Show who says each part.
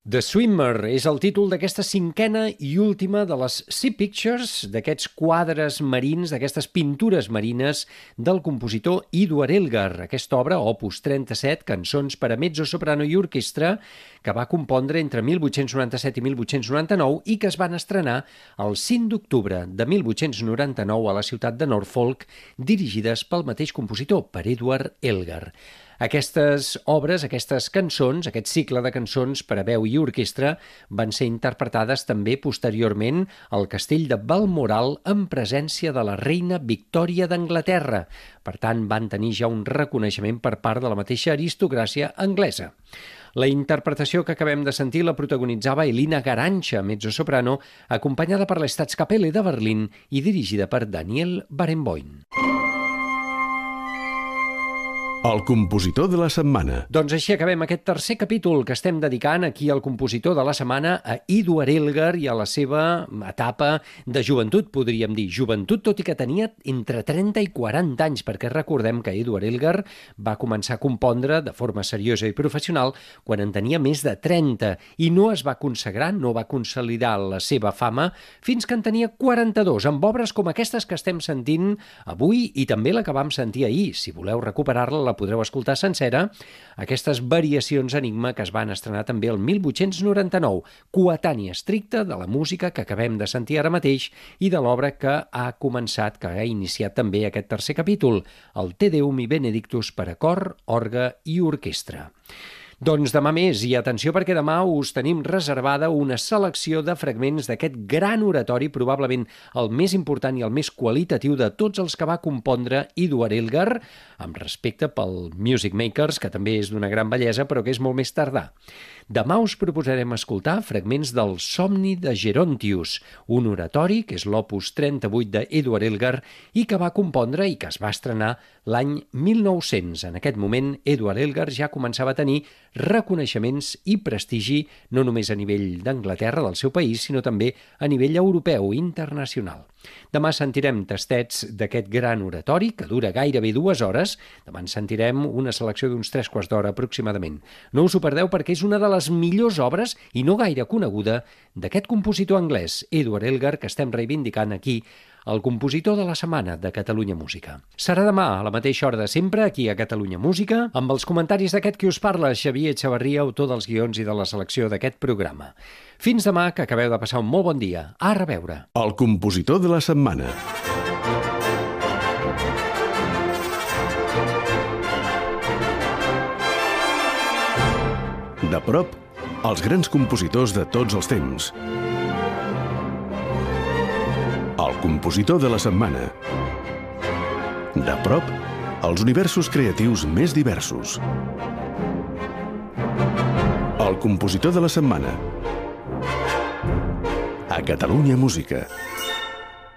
Speaker 1: The Swimmer és el títol d'aquesta cinquena i última de les Sea Pictures, d'aquests quadres marins, d'aquestes pintures marines del compositor Edward Elgar. Aquesta obra, opus 37, cançons per a mezzo, soprano i orquestra, que va compondre entre 1897 i 1899 i que es van estrenar el 5 d'octubre de 1899 a la ciutat de Norfolk, dirigides pel mateix compositor, per Edward Elgar. Aquestes obres, aquestes cançons, aquest cicle de cançons per a veu i orquestra van ser interpretades també posteriorment al castell de Balmoral en presència de la reina Victòria d'Anglaterra. Per tant, van tenir ja un reconeixement per part de la mateixa aristocràcia anglesa. La interpretació que acabem de sentir la protagonitzava Elina Garancha, mezzosoprano, acompanyada per l'Staatskapelle de Berlín i dirigida per Daniel Barenboim.
Speaker 2: El compositor de la setmana.
Speaker 1: Doncs així acabem aquest tercer capítol que estem dedicant aquí al compositor de la setmana, a Edward Elgar i a la seva etapa de joventut, podríem dir. Joventut, tot i que tenia entre 30 i 40 anys, perquè recordem que Edward Elgar va començar a compondre de forma seriosa i professional quan en tenia més de 30 i no es va consagrar, no va consolidar la seva fama fins que en tenia 42, amb obres com aquestes que estem sentint avui i també la que vam sentir ahir. Si voleu recuperar-la, la podreu escoltar sencera, aquestes variacions Enigma que es van estrenar també el 1899, coetània estricta de la música que acabem de sentir ara mateix i de l'obra que ha començat, que ha iniciat també aquest tercer capítol, el Te Deum i Benedictus per a cor, orgue i orquestra. Doncs demà més, i atenció perquè demà us tenim reservada una selecció de fragments d'aquest gran oratori, probablement el més important i el més qualitatiu de tots els que va compondre Edward Elgar, amb respecte pel Music Makers, que també és d'una gran bellesa, però que és molt més tardà. Demà us proposarem escoltar fragments del Somni de Gerontius, un oratori que és l'opus 38 d'Edward Elgar i que va compondre i que es va estrenar l'any 1900. En aquest moment, Edward Elgar ja començava a tenir reconeixements i prestigi no només a nivell d'Anglaterra, del seu país, sinó també a nivell europeu i internacional. Demà sentirem tastets d'aquest gran oratori, que dura gairebé 2 hores. Demà en sentirem una selecció d'uns 3/4 d'hora aproximadament. No us ho perdeu perquè és una de les millors obres, i no gaire coneguda, d'aquest compositor anglès, Edward Elgar, que estem reivindicant aquí, el compositor de la setmana de Catalunya Música. Serà demà a la mateixa hora de sempre, aquí a Catalunya Música, amb els comentaris d'aquest qui us parla, Xavier Etxeverria, autor dels guions i de la selecció d'aquest programa. Fins demà, que acabeu de passar un molt bon dia. A reveure.
Speaker 2: El compositor de la setmana. De prop, els grans compositors de tots els temps. El compositor de la setmana. De prop, els universos creatius més diversos. El compositor de la setmana. A Catalunya Música.